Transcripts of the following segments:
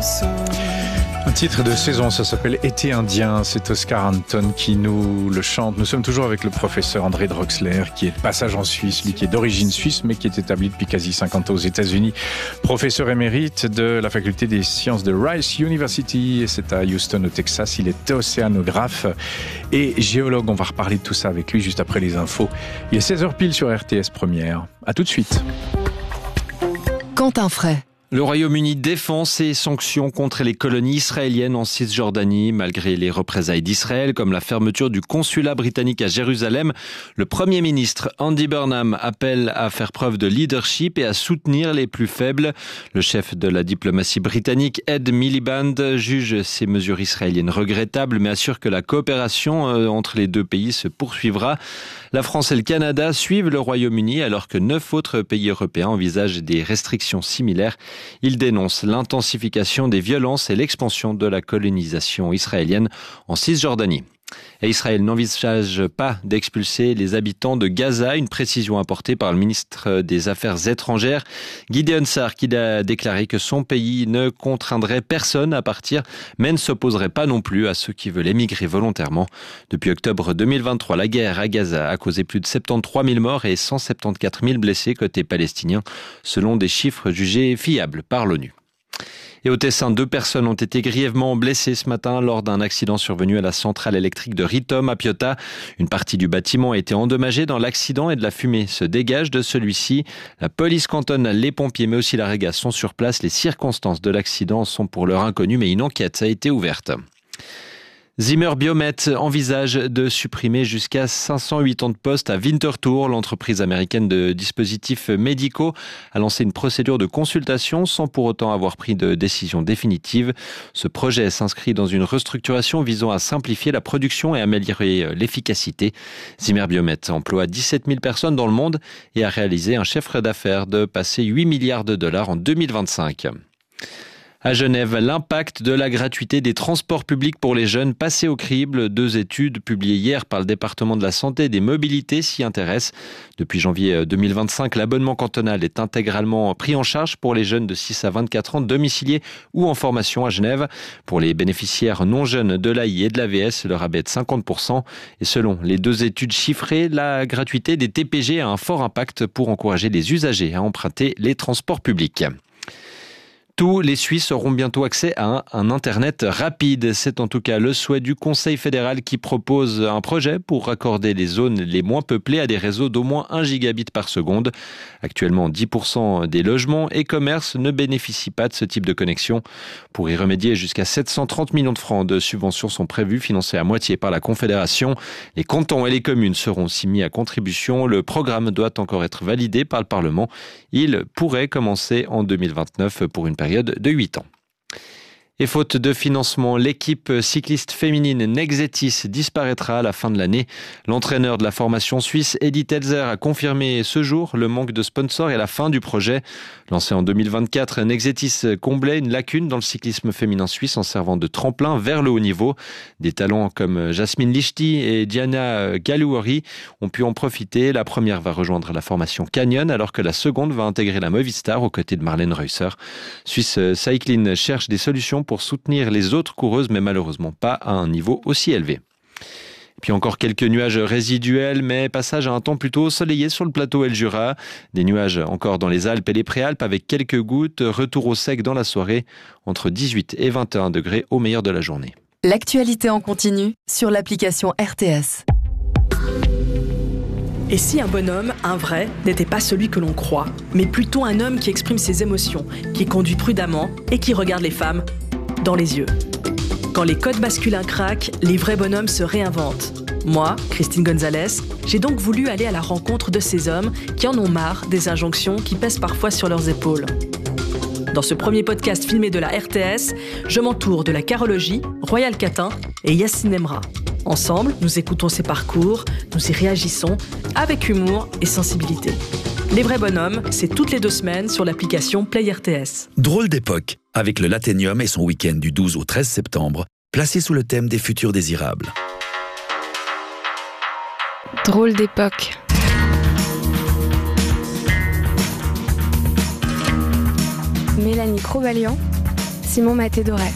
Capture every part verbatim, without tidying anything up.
Un titre de saison, ça s'appelle Été indien, c'est Oscar Anton qui nous le chante. Nous sommes toujours avec le professeur André Droxler qui est de passage en Suisse, lui qui est d'origine suisse mais qui est établi depuis quasi cinquante ans aux États-Unis. Professeur émérite de la faculté des sciences de Rice University, et c'est à Houston au Texas. Il est océanographe et géologue. On va reparler de tout ça avec lui juste après les infos. Il est seize heures pile sur R T S Première. À tout de suite. Quentin Fray. Le Royaume-Uni défend ses sanctions contre les colonies israéliennes en Cisjordanie, malgré les représailles d'Israël, comme la fermeture du consulat britannique à Jérusalem. Le Premier ministre Andy Burnham appelle à faire preuve de leadership et à soutenir les plus faibles. Le chef de la diplomatie britannique, Ed Miliband, juge ces mesures israéliennes regrettables, mais assure que la coopération entre les deux pays se poursuivra. La France et le Canada suivent le Royaume-Uni, alors que neuf autres pays européens envisagent des restrictions similaires. Il dénonce l'intensification des violences et l'expansion de la colonisation israélienne en Cisjordanie. Et Israël n'envisage pas d'expulser les habitants de Gaza, une précision apportée par le ministre des Affaires étrangères, Gideon Sa'ar, qui a déclaré que son pays ne contraindrait personne à partir, mais ne s'opposerait pas non plus à ceux qui veulent émigrer volontairement. Depuis octobre deux mille vingt-trois, la guerre à Gaza a causé plus de soixante-treize mille morts et cent soixante-quatorze mille blessés côté palestinien, selon des chiffres jugés fiables par l'ONU. Et au Tessin, deux personnes ont été grièvement blessées ce matin lors d'un accident survenu à la centrale électrique de Ritom à Piotta. Une partie du bâtiment a été endommagée dans l'accident et de la fumée se dégage de celui-ci. La police cantonale, les pompiers mais aussi la Rega sont sur place. Les circonstances de l'accident sont pour l'heure inconnues, mais une enquête a été ouverte. Zimmer Biomet envisage de supprimer jusqu'à cinq cent quatre-vingts postes à Winterthur. L'entreprise américaine de dispositifs médicaux a lancé une procédure de consultation sans pour autant avoir pris de décision définitive. Ce projet s'inscrit dans une restructuration visant à simplifier la production et améliorer l'efficacité. Zimmer Biomet emploie dix-sept mille personnes dans le monde et a réalisé un chiffre d'affaires de passer huit milliards de dollars en deux mille vingt-cinq. À Genève, l'impact de la gratuité des transports publics pour les jeunes passé au crible. Deux études publiées hier par le département de la santé et des mobilités s'y intéressent. Depuis janvier deux mille vingt-cinq, l'abonnement cantonal est intégralement pris en charge pour les jeunes de six à vingt-quatre ans, domiciliés ou en formation à Genève. Pour les bénéficiaires non jeunes de l'A I et de l'A V S, le rabais est de cinquante pour cent. Et selon les deux études chiffrées, la gratuité des T P G a un fort impact pour encourager les usagers à emprunter les transports publics. Tous les Suisses auront bientôt accès à un, un Internet rapide. C'est en tout cas le souhait du Conseil fédéral qui propose un projet pour raccorder les zones les moins peuplées à des réseaux d'au moins un gigabit par seconde. Actuellement, dix pour cent des logements et commerces ne bénéficient pas de ce type de connexion. Pour y remédier, jusqu'à sept cent trente millions de francs de subventions sont prévus, financés à moitié par la Confédération. Les cantons et les communes seront aussi mis à contribution. Le programme doit encore être validé par le Parlement. Il pourrait commencer en deux mille vingt-neuf pour une période de huit ans. Et faute de financement, l'équipe cycliste féminine Nexetis disparaîtra à la fin de l'année. L'entraîneur de la formation suisse, Edith Elzer, a confirmé ce jour le manque de sponsors et la fin du projet. Lancé en deux mille vingt-quatre, Nexetis comblait une lacune dans le cyclisme féminin suisse en servant de tremplin vers le haut niveau. Des talents comme Jasmine Lichty et Diana Galouari ont pu en profiter. La première va rejoindre la formation Canyon, alors que la seconde va intégrer la Movistar aux côtés de Marlène Reusser. Swiss Cycling cherche des solutions pour soutenir les autres coureuses, mais malheureusement pas à un niveau aussi élevé. Et puis encore quelques nuages résiduels, mais passage à un temps plutôt soleillé sur le plateau et le Jura. Des nuages encore dans les Alpes et les Préalpes avec quelques gouttes. Retour au sec dans la soirée, entre dix-huit et vingt et un degrés au meilleur de la journée. L'actualité en continu sur l'application R T S. Et si un bonhomme, un vrai, n'était pas celui que l'on croit, mais plutôt un homme qui exprime ses émotions, qui conduit prudemment et qui regarde les femmes dans les yeux. Quand les codes masculins craquent, les vrais bonhommes se réinventent. Moi, Christine Gonzalez, j'ai donc voulu aller à la rencontre de ces hommes qui en ont marre des injonctions qui pèsent parfois sur leurs épaules. Dans ce premier podcast filmé de la R T S, je m'entoure de la carologie, Royal Catin et Yacine Emra. Ensemble, nous écoutons ces parcours, nous y réagissons avec humour et sensibilité. Les vrais bonhommes, c'est toutes les deux semaines sur l'application Play R T S. Drôle d'époque, avec le Lathénium et son week-end du douze au treize septembre, placé sous le thème des futurs désirables. Drôle d'époque. Mélanie Crovalian, Simon Maté-Doré.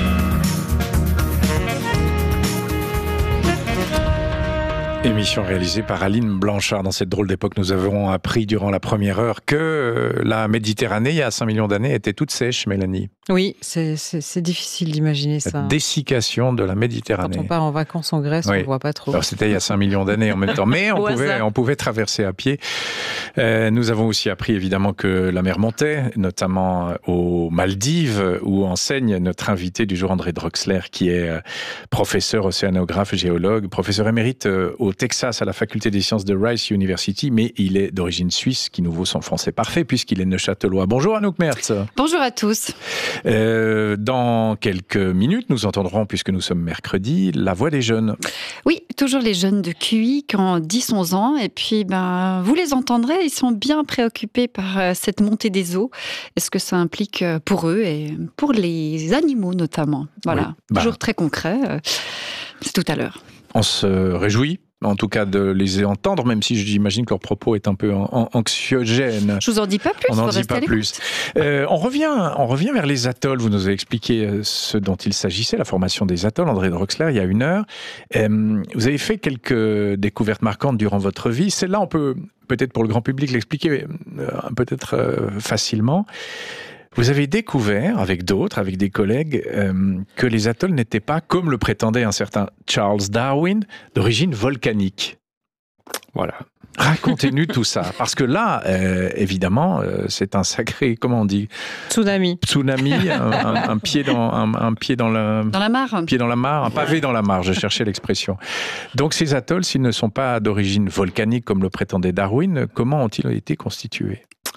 Émission réalisée par Aline Blanchard. Dans cette drôle d'époque, nous avons appris durant la première heure que la Méditerranée, il y a cinq millions d'années, était toute sèche, Mélanie. Oui, c'est, c'est, c'est difficile d'imaginer ça. La dessiccation de la Méditerranée. Quand on part en vacances en Grèce, oui. On ne voit pas trop. Alors, c'était il y a cinq millions d'années en même temps, mais on, pouvait, on pouvait traverser à pied. Euh, nous avons aussi appris évidemment que la mer montait, notamment aux Maldives, où enseigne notre invité du jour, André Drexler, qui est professeur, océanographe, géologue, professeur émérite au Texas à la faculté des sciences de Rice University, mais il est d'origine suisse, qui nous vaut son français parfait, puisqu'il est neuchâtelois. Bonjour Anouk Mertz. Bonjour à tous. Euh, dans quelques minutes, nous entendrons, puisque nous sommes mercredi, la voix des jeunes. Oui, toujours les jeunes de Q I qui ont dix à onze ans. Et puis, ben, vous les entendrez, ils sont bien préoccupés par cette montée des eaux. Est-ce que ça implique pour eux et pour les animaux notamment. Voilà, oui, bah, toujours très concret. C'est tout à l'heure. On se réjouit, en tout cas, de les entendre, même si j'imagine que leur propos est un peu anxiogène. Je vous en dis pas plus. On n'en dit pas plus. Euh, on revient, on revient vers les atolls. Vous nous avez expliqué ce dont il s'agissait, la formation des atolls, André Drexler, il y a une heure. Euh, vous avez fait quelques découvertes marquantes durant votre vie. Celle-là, on peut peut-être pour le grand public l'expliquer euh, peut-être euh, facilement. Vous avez découvert, avec d'autres, avec des collègues, euh, que les atolls n'étaient pas, comme le prétendait un certain Charles Darwin, d'origine volcanique. Voilà. Racontez-nous tout ça. Parce que là, euh, évidemment, euh, c'est un sacré, comment on dit ? Tsunami. Tsunami, un, un, un, pied dans, un, un pied dans la... Dans la mare. Un pied dans la mare, un pavé dans la mare, je cherchais l'expression. Donc ces atolls, s'ils ne sont pas d'origine volcanique, comme le prétendait Darwin, comment ont-ils été constitués ?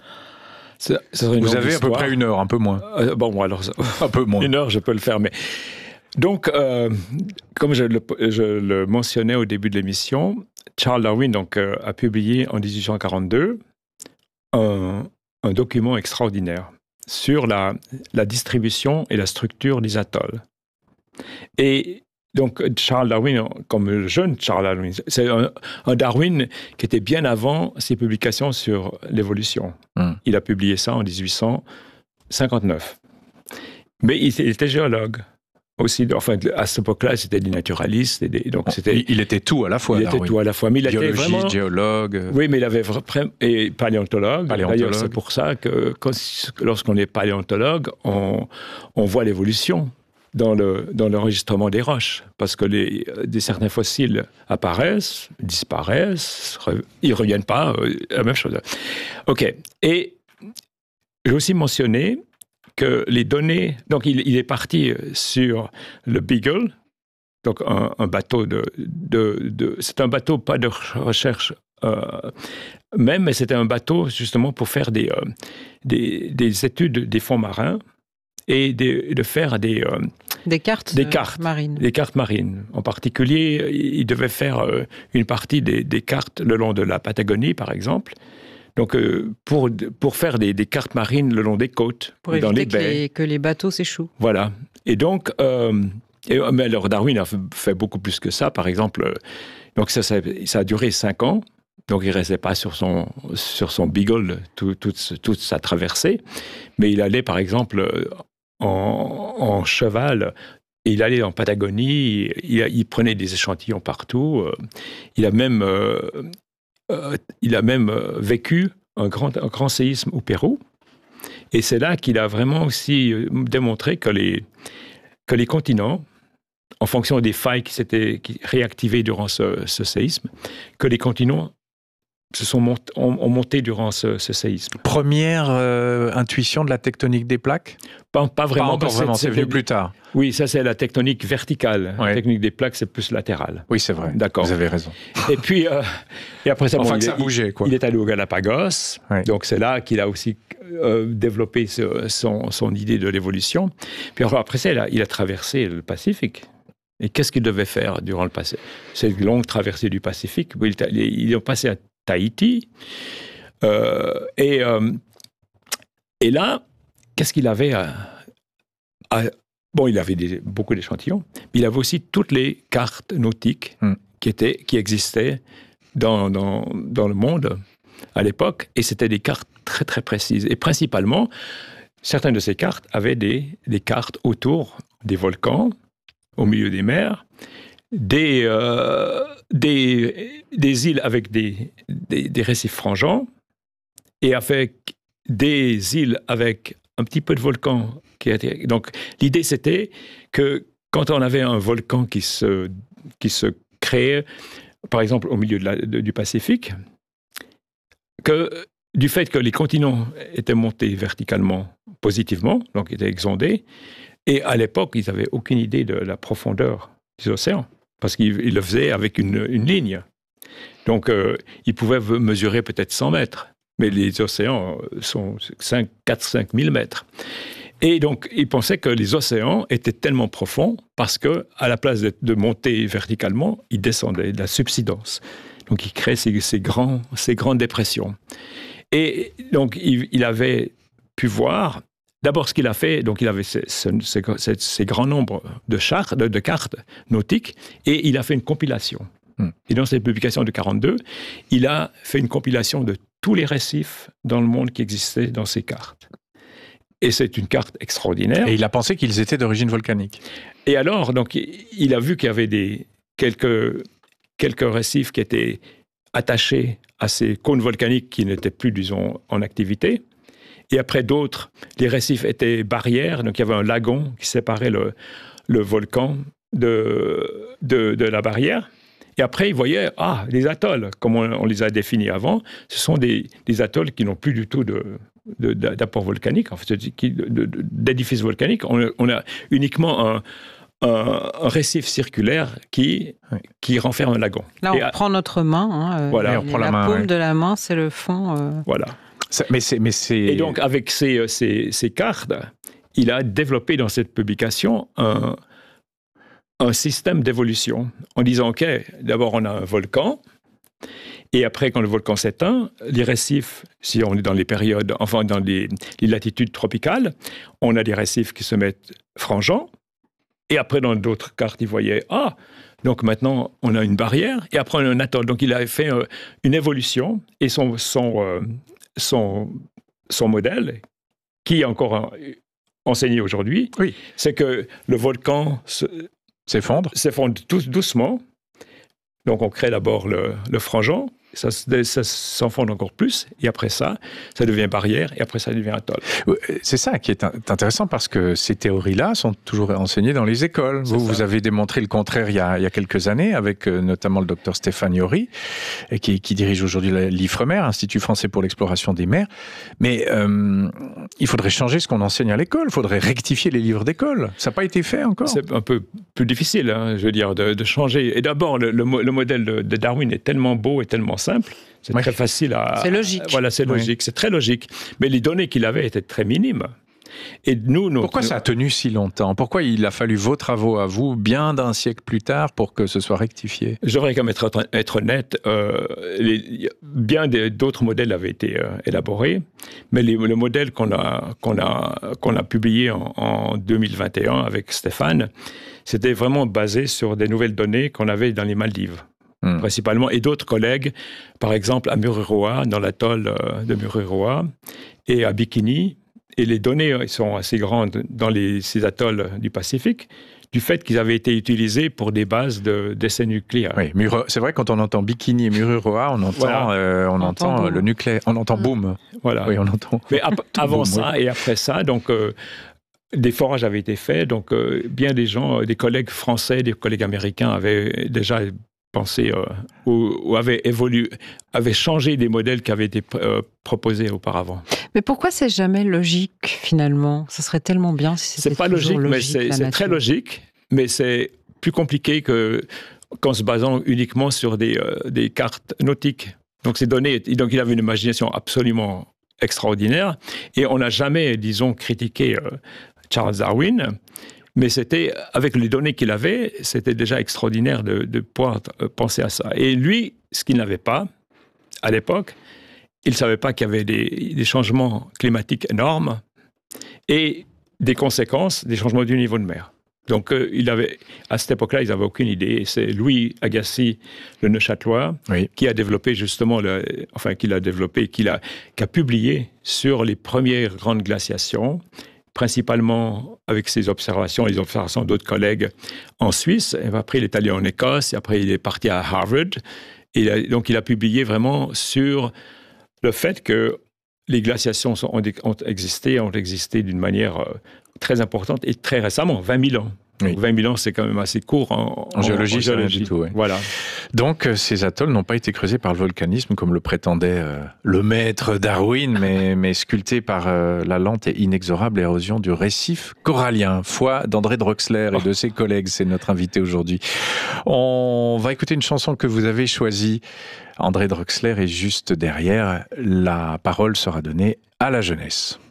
Ça, ça Vous avez à peu près une heure, un peu moins. Euh, bon, alors, un peu moins. Une heure, je peux le faire. Mais donc, euh, comme je le, je le mentionnais au début de l'émission, Charles Darwin donc, euh, a publié en dix-huit cent quarante-deux un, un document extraordinaire sur la, la distribution et la structure des atolls. Et donc, Charles Darwin, comme le jeune Charles Darwin, c'est un, un Darwin qui était bien avant ses publications sur l'évolution. Mmh. Il a publié ça en dix-huit cent cinquante-neuf. Mais il, il était géologue aussi. Enfin, à cette époque-là, c'était des naturalistes. Et des, donc c'était, il était tout à la fois, Il Darwin. était tout à la fois. Mais il Biologiste, était vraiment, géologue. Oui, mais il avait vraiment... Et paléontologue. paléontologue. D'ailleurs, c'est pour ça que quand, lorsqu'on est paléontologue, on, on voit l'évolution dans, le, dans l'enregistrement des roches, parce que les, des certains fossiles apparaissent, disparaissent, re, ils ne reviennent pas, euh, la même chose. OK. Et j'ai aussi mentionné que les données... Donc, il, il est parti sur le Beagle, donc un, un bateau de, de, de... C'est un bateau, pas de recherche euh, même, mais c'était un bateau, justement, pour faire des, euh, des, des études des fonds marins, et de, de faire des, euh, des cartes, des cartes marines. Des cartes marines. En particulier, il devait faire euh, une partie des, des cartes le long de la Patagonie, par exemple. Donc, euh, pour, pour faire des, des cartes marines le long des côtes, pour dans les que baies. Les, que les bateaux s'échouent. Voilà. Et donc, euh, et, mais alors Darwin a fait beaucoup plus que ça. Par exemple, donc ça, ça, ça a duré cinq ans. Donc, il ne restait pas sur son, sur son Beagle tout, toute, toute sa traversée. Mais il allait, par exemple, en, en cheval, il allait en Patagonie, il, il prenait des échantillons partout. Il a même, euh, euh, il a même vécu un grand, un grand séisme au Pérou. Et c'est là qu'il a vraiment aussi démontré que les, que les continents, en fonction des failles qui s'étaient réactivées durant ce, ce séisme, que les continents se sont mont, ont, ont monté durant ce, ce séisme. Première euh, intuition de la tectonique des plaques ? Pas, pas vraiment. Pas encore vraiment, c'est venu plus tard. Oui, ça c'est la tectonique verticale. Ouais. La tectonique des plaques, c'est plus latéral. Oui, c'est vrai. D'accord. Vous avez raison. Et puis, euh, et après ça, enfin bon, que il, ça bougeait, quoi. Il est allé au Galapagos. Ouais. Donc c'est là qu'il a aussi euh, développé ce, son, son idée de l'évolution. Puis après ça, il a, il a traversé le Pacifique. Et qu'est-ce qu'il devait faire durant le passé ? Cette longue traversée du Pacifique, il, il est passé à Tahiti. Euh, et, euh, et là, qu'est-ce qu'il avait à, à, Bon, il avait des, beaucoup d'échantillons, mais il avait aussi toutes les cartes nautiques mm. qui, étaient, qui existaient dans, dans, dans le monde à l'époque, et c'était des cartes très, très précises. Et principalement, certaines de ces cartes avaient des, des cartes autour des volcans, au milieu des mers, des, euh, des, des îles avec des, des, des récifs frangeants, et avec des îles avec un petit peu de volcans. Qui étaient... Donc, l'idée, c'était que quand on avait un volcan qui se, qui se créait, par exemple, au milieu de la, de, du Pacifique, que du fait que les continents étaient montés verticalement, positivement, donc étaient exondés, et à l'époque, ils n'avaient aucune idée de la profondeur des océans, parce qu'ils le faisaient avec une, une ligne. Donc, euh, ils pouvaient mesurer peut-être cent mètres, mais les océans sont quatre à cinq mille mètres. Et donc, ils pensaient que les océans étaient tellement profonds parce que, à la place de, de monter verticalement, ils descendaient, de la subsidence. Donc, ils créaient ces, ces, grands, ces grandes dépressions. Et donc, il, il avait pu voir, d'abord ce qu'il a fait, donc il avait ces, ces, ces, ces grands nombres de, chartes, de, de cartes nautiques, et il a fait une compilation. Hmm. Et dans cette publication de quarante-deux, il a fait une compilation de tous les récifs dans le monde qui existaient dans ces cartes. Et c'est une carte extraordinaire. Et il a pensé qu'ils étaient d'origine volcanique. Et alors, donc, il a vu qu'il y avait des, quelques, quelques récifs qui étaient attachés à ces cônes volcaniques qui n'étaient plus, disons, en activité. Et après d'autres, les récifs étaient barrières. Donc, il y avait un lagon qui séparait le, le volcan de, de, de la barrière. Et après, il voyait, ah, les atolls, comme on, on les a définis avant, ce sont des, des atolls qui n'ont plus du tout de... De, d'apport volcanique, en fait, de, de, d'édifices volcaniques. On, on a uniquement un, un, un récif circulaire qui, oui. qui renferme un lagon. Là, on et prend à... notre main. Hein, voilà, et on prend la, la main. La paume ouais. de la main, c'est le fond. Euh... Voilà. Ça, mais c'est, mais c'est... Et donc, avec ces, ces, ces cartes, il a développé dans cette publication un, un système d'évolution en disant, OK, d'abord, on a un volcan. Et après, quand le volcan s'éteint, les récifs, si on est dans les périodes, enfin dans les, les latitudes tropicales, on a des récifs qui se mettent frangeants. Et après, dans d'autres cartes, il voyait, ah, donc maintenant, on a une barrière. Et après, on a un atoll. Donc, il a fait euh, une évolution. Et son, son, euh, son, son modèle, qui est encore euh, enseigné aujourd'hui, oui. c'est que le volcan se, s'effondre. s'effondre tout doucement. Donc, on crée d'abord le, le frangeant, ça, ça s'enfonce encore plus, et après ça, ça devient barrière, et après ça devient atoll. C'est ça qui est intéressant, parce que ces théories-là sont toujours enseignées dans les écoles. Vous, vous avez démontré le contraire il y a, il y a quelques années, avec notamment le docteur Stéphane Yory, qui, qui dirige aujourd'hui l'IFREMER, Institut français pour l'exploration des mers. Mais euh, il faudrait changer ce qu'on enseigne à l'école, il faudrait rectifier les livres d'école. Ça n'a pas été fait encore. C'est un peu plus difficile, hein, je veux dire, de, de changer. Et d'abord, le, le, le modèle de, de Darwin est tellement beau et tellement simple, c'est ouais. très facile à... C'est logique. Voilà, c'est logique, oui. C'est très logique. Mais les données qu'il avait étaient très minimes. Et nous, nous, Pourquoi nous... ça a tenu si longtemps ? Pourquoi il a fallu vos travaux à vous, bien d'un siècle plus tard, pour que ce soit rectifié ? J'aurais quand même être, être honnête, euh, les, bien des, d'autres modèles avaient été euh, élaborés, mais les, le modèle qu'on a, qu'on a, qu'on a publié en, en deux mille vingt et un avec Stéphane, c'était vraiment basé sur des nouvelles données qu'on avait dans les Maldives. Mmh. Principalement, et d'autres collègues, par exemple à Mururoa, dans l'atoll de Mururoa, et à Bikini. Et les données sont assez grandes dans les, ces atolls du Pacifique, du fait qu'ils avaient été utilisés pour des bases de, d'essais nucléaires. Oui, Muro, c'est vrai, quand on entend Bikini et Mururoa, on entend, voilà. euh, on, on entend, entend le nucléaire, on entend boom. Voilà. Oui, on entend. Mais ap- avant boom, ça oui. et après ça, donc... Euh, des forages avaient été faits, donc euh, bien des gens, des collègues français, des collègues américains avaient déjà pensé euh, ou, ou avaient évolué, avaient changé des modèles qui avaient été euh, proposés auparavant. Mais pourquoi c'est jamais logique finalement ? Ça serait tellement bien si c'était c'est pas logique, logique, mais c'est, c'est très logique, mais c'est plus compliqué que qu'en se basant uniquement sur des, euh, des cartes nautiques. Donc ces données, donc il avait une imagination absolument extraordinaire, et on n'a jamais, disons, critiqué euh, Charles Darwin, mais c'était, avec les données qu'il avait, c'était déjà extraordinaire de, de pouvoir penser à ça. Et lui, ce qu'il n'avait pas, à l'époque, il ne savait pas qu'il y avait des, des changements climatiques énormes et des conséquences des changements du niveau de mer. Donc, euh, il avait, à cette époque-là, ils n'avaient aucune idée. Et c'est Louis Agassiz, le Neuchâtelois, oui. qui a développé justement, le, enfin, qui l'a développé, qui, l'a, qui a publié sur les premières grandes glaciations, principalement avec ses observations, les observations d'autres collègues en Suisse. Et après, il est allé en Écosse, et après, il est parti à Harvard. Et il a, donc, il a publié vraiment sur le fait que les glaciations sont, ont, ont existé, ont existé d'une manière euh, très importante et très récemment, vingt mille ans. Oui. vingt mille ans, c'est quand même assez court en, en, en géologie. En géologie. Du tout, oui. Voilà. Donc, ces atolls n'ont pas été creusés par le volcanisme, comme le prétendait euh, le maître Darwin, mais, mais sculptés par euh, la lente et inexorable érosion du récif corallien. Foi d'André Drexler et oh. de ses collègues, c'est notre invité aujourd'hui. On va écouter une chanson que vous avez choisie. André Drexler est juste derrière. La parole sera donnée à la jeunesse.